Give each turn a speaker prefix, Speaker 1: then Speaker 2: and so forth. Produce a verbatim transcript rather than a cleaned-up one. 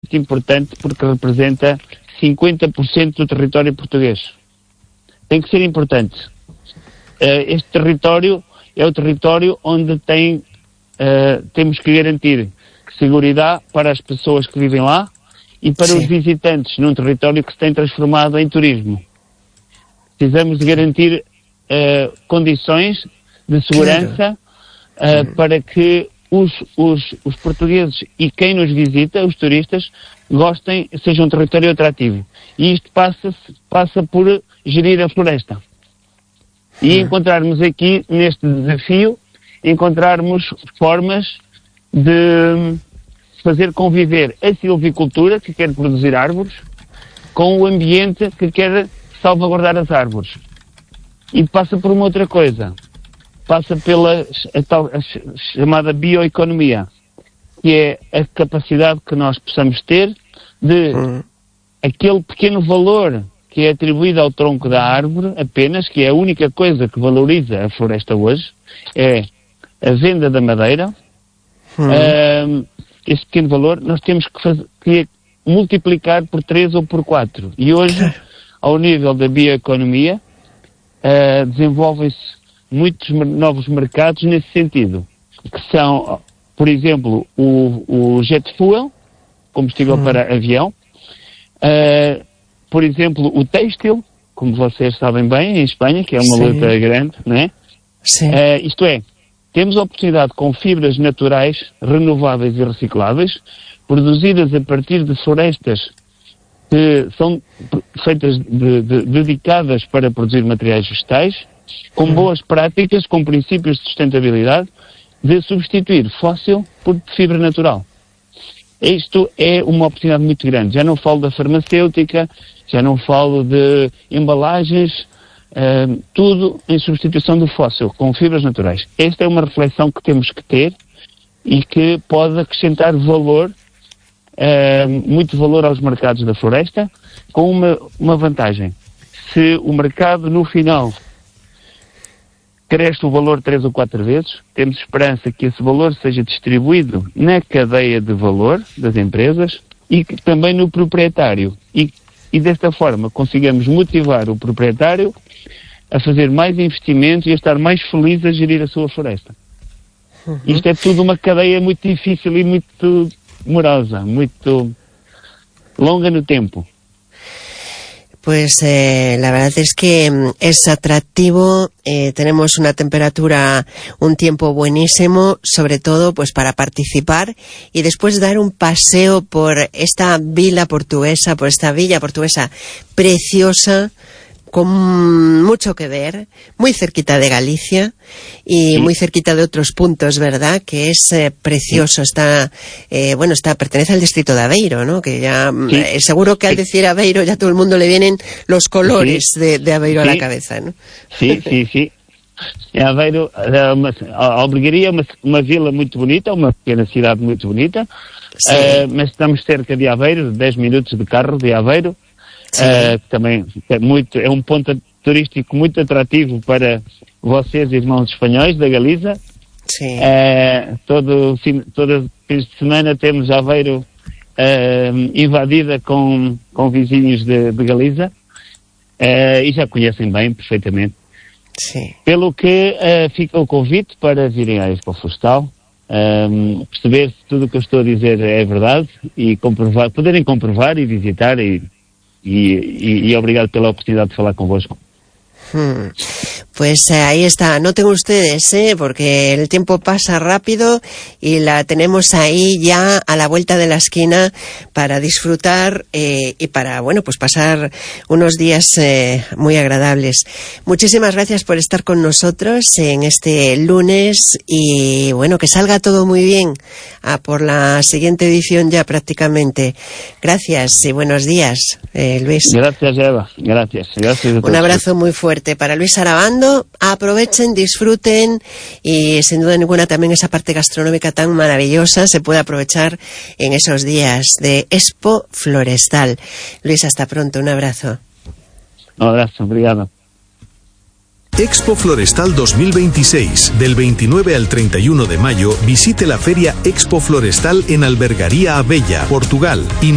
Speaker 1: muito importante porque representa cinquenta por cento do território português. Tem que ser importante. Uh, este território é o território onde tem, uh, temos que garantir segurança para as pessoas que vivem lá e para Sim. os visitantes num território que se tem transformado em turismo. Precisamos de garantir uh, condições de segurança claro. uh, para que os, os, os portugueses e quem nos visita, os turistas, gostem, seja um território atrativo. E isto passa, passa por gerir a floresta. E hum. encontrarmos aqui, neste desafio, encontrarmos formas de fazer conviver a silvicultura, que quer produzir árvores, com o ambiente que quer salvaguardar as árvores. E passa por uma outra coisa. Passa pela a tal, a chamada bioeconomia, que é a capacidade que nós possamos ter de hum. aquele pequeno valor que é atribuído ao tronco da árvore apenas, que é a única coisa que valoriza a floresta hoje, é a venda da madeira. Hum. Uh, esse pequeno valor nós temos que, fazer, que multiplicar por três ou por quatro. E hoje, ao nível da bioeconomia, uh, desenvolvem-se muitos novos mercados nesse sentido, que são, por exemplo, o, o jet fuel, combustível hum. para avião, uh, por exemplo, o têxtil, como vocês sabem bem, em Espanha, que é uma Sim. luta grande, não é? Sim. Uh, isto é, temos a oportunidade com fibras naturais, renováveis e recicláveis, produzidas a partir de florestas que são feitas, de, de, dedicadas para produzir materiais vegetais, com boas práticas, com princípios de sustentabilidade, de substituir fóssil por fibra natural. Isto é uma oportunidade muito grande. Já não falo da farmacêutica, já não falo de embalagens, uh, tudo em substituição do fóssil, com fibras naturais. Esta é uma reflexão que temos que ter e que pode acrescentar valor, uh, muito valor aos mercados da floresta, com uma, uma vantagem. Se o mercado, no final, cresce o valor três ou quatro vezes, temos esperança que esse valor seja distribuído na cadeia de valor das empresas e que também no proprietário. E, e desta forma consigamos motivar o proprietário a fazer mais investimentos e a estar mais feliz a gerir a sua floresta. Uhum. Isto é tudo uma cadeia muito difícil e muito morosa, muito longa no tempo.
Speaker 2: Pues eh, la verdad es que es atractivo, eh, tenemos una temperatura, un tiempo buenísimo, sobre todo pues para participar y después dar un paseo por esta vila portuguesa, por esta villa portuguesa preciosa, con mucho que ver, muy cerquita de Galicia y sí. muy cerquita de otros puntos, ¿verdad? Que es eh, precioso, está, eh, bueno, está, pertenece al distrito de Aveiro, ¿no? Que ya, sí. eh, seguro que al decir Aveiro ya todo el mundo le vienen los colores sí. de, de Aveiro sí. a la cabeza, ¿no?
Speaker 1: Sí, sí, sí. Aveiro, a Albergaria é uma, uma vila muito bonita, uma pequena cidade muito bonita, uh, mas estamos cerca de Aveiro, dez minutos de carro de Aveiro. Uh, também é, muito, é um ponto turístico muito atrativo para vocês, irmãos espanhóis da Galiza.
Speaker 2: Sim.
Speaker 1: Uh, todo fim, todo fim de semana temos Aveiro uh, invadida com, com vizinhos de, de Galiza uh, e já conhecem bem, perfeitamente.
Speaker 2: Sim.
Speaker 1: Pelo que uh, fica o convite para virem à Expo Florestal, um, perceber se tudo o que eu estou a dizer é verdade e comprovar, poderem comprovar e visitar e Y, y, y obrigado pela oportunidad de falar convosco.
Speaker 2: Hmm. Pues eh, ahí está, noten ustedes, ¿eh? Porque el tiempo pasa rápido y la tenemos ahí ya a la vuelta de la esquina para disfrutar eh, y para, bueno, pues pasar unos días eh, muy agradables. Muchísimas gracias por estar con nosotros en este lunes y, bueno, que salga todo muy bien a por la siguiente edición ya prácticamente. Gracias y buenos días, eh, Luis.
Speaker 1: Gracias, Eva. Gracias. Gracias a todos.
Speaker 2: Un abrazo muy fuerte para Luis Arabando. Aprovechen, disfruten y sin duda ninguna también esa parte gastronómica tan maravillosa se puede aprovechar en esos días de Expo Florestal. Luis, hasta pronto, un abrazo.
Speaker 1: Un abrazo, obrigado.
Speaker 3: Expo Florestal dos mil veintiséis. Del veintinueve al treinta y uno de mayo, visite la feria Expo Florestal en Albergaría Abella, Portugal. Y